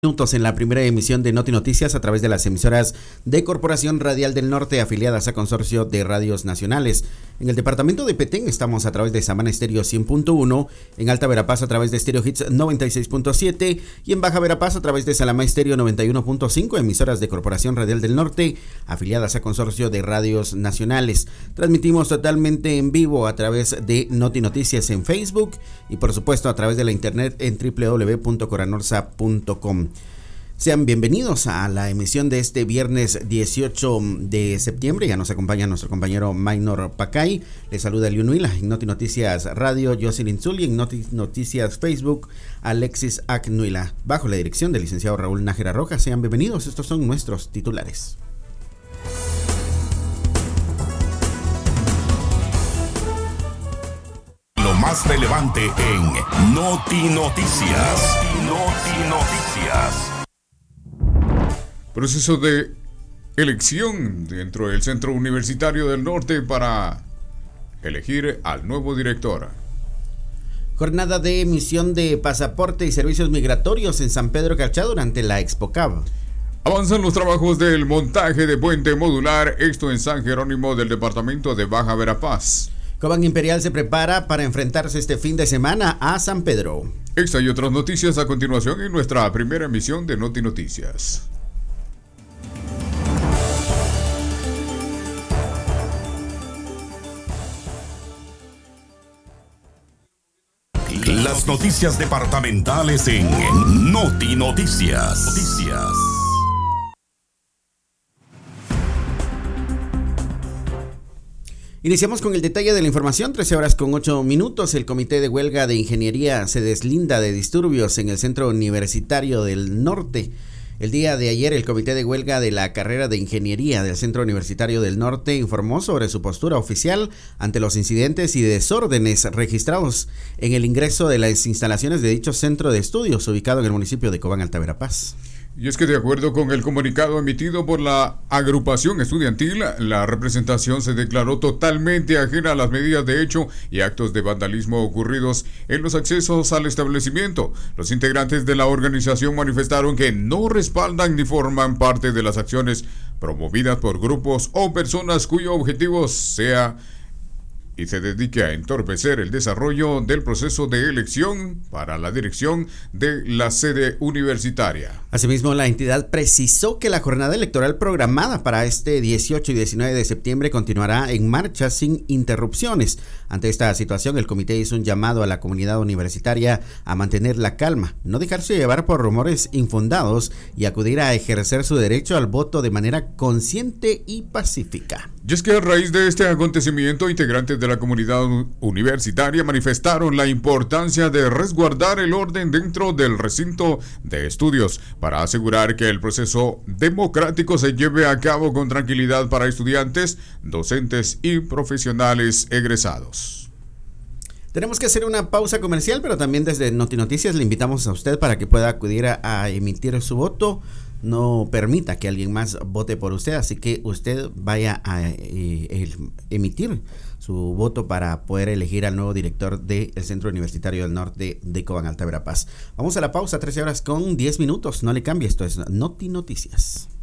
Minutos en la primera emisión de Noti Noticias a través de las emisoras de Corporación Radial del Norte afiliadas a Consorcio de Radios Nacionales. En el departamento de Petén estamos a través de Samana Estéreo 100.1, en Alta Verapaz a través de Stereo Hits 96.7 y en Baja Verapaz a través de Salamá Estéreo 91.5, emisoras de Corporación Radial del Norte afiliadas a Consorcio de Radios Nacionales. Transmitimos totalmente en vivo a través de Noti Noticias en Facebook y por supuesto a través de la internet en www.coranorsa.com. Sean bienvenidos a la emisión de este viernes 18 de septiembre. Ya nos acompaña nuestro compañero Maynor Pacay. Les saluda Eliu Nuila en Noti Noticias Radio, Jocelyn Zuli en Noti Noticias Facebook, Alexis Nuila. Bajo la dirección del licenciado Raúl Nájera Rojas. Sean bienvenidos. Estos son nuestros titulares. Lo más relevante en Noti Noticias. Noti Noticias. Proceso de elección dentro del Centro Universitario del Norte para elegir al nuevo director. Jornada de emisión de pasaporte y servicios migratorios en San Pedro Carchá durante la ExpoCab. Avanzan los trabajos del montaje de puente modular, esto en San Jerónimo del departamento de Baja Verapaz. Cobán Imperial se prepara para enfrentarse este fin de semana a San Pedro. Esta y otras noticias a continuación en nuestra primera emisión de Noti Noticias. Las noticias departamentales en Noti Noticias. Iniciamos con el detalle de la información. 13:08. El Comité de Huelga de Ingeniería se deslinda de disturbios en el Centro Universitario del Norte. El día de ayer, el Comité de Huelga de la carrera de Ingeniería del Centro Universitario del Norte informó sobre su postura oficial ante los incidentes y desórdenes registrados en el ingreso de las instalaciones de dicho centro de estudios ubicado en el municipio de Cobán, Alta Verapaz. Y es que de acuerdo con el comunicado emitido por la agrupación estudiantil, la representación se declaró totalmente ajena a las medidas de hecho y actos de vandalismo ocurridos en los accesos al establecimiento. Los integrantes de la organización manifestaron que no respaldan ni forman parte de las acciones promovidas por grupos o personas cuyo objetivo sea y se dedique a entorpecer el desarrollo del proceso de elección para la dirección de la sede universitaria. Asimismo, la entidad precisó que la jornada electoral programada para este 18 y 19 de septiembre continuará en marcha sin interrupciones. Ante esta situación, el comité hizo un llamado a la comunidad universitaria a mantener la calma, no dejarse llevar por rumores infundados y acudir a ejercer su derecho al voto de manera consciente y pacífica. Y es que a raíz de este acontecimiento, integrantes de la comunidad universitaria manifestaron la importancia de resguardar el orden dentro del recinto de estudios para asegurar que el proceso democrático se lleve a cabo con tranquilidad para estudiantes, docentes y profesionales egresados. Tenemos que hacer una pausa comercial, pero también desde Noti Noticias le invitamos a usted para que pueda acudir a emitir su voto. No permita que alguien más vote por usted, así que usted vaya a emitir su voto para poder elegir al nuevo director del Centro Universitario del Norte de Cobán, Alta Verapaz. Vamos a la pausa, 13:10. No le cambie, esto es Noti Noticias.